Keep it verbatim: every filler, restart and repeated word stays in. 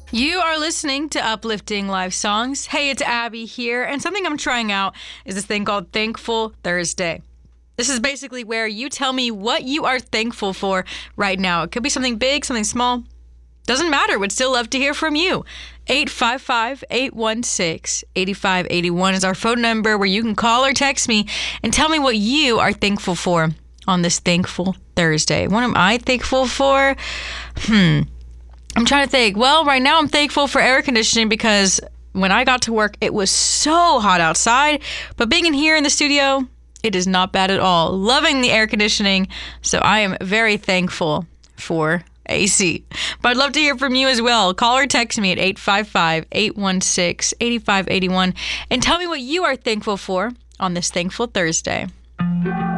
You are listening to Uplifting Live Songs. Hey, it's Abby here, and something I'm trying out is this thing called Thankful Thursday. This is basically where you tell me what you are thankful for right now. It could be something big, something small. Doesn't matter. Would still love to hear from you. eight five five, eight one six, eight five eight one is our phone number where you can call or text me and tell me what you are thankful for on this Thankful Thursday. What am I thankful for? Hmm. I'm trying to think. Well, right now I'm thankful for air conditioning because when I got to work, it was so hot outside. But being in here in the studio, it is not bad at all. Loving the air conditioning. So I am very thankful for A C. But I'd love to hear from you as well. Call or text me at eight five five, eight one six, eight five eight one and tell me what you are thankful for on this Thankful Thursday.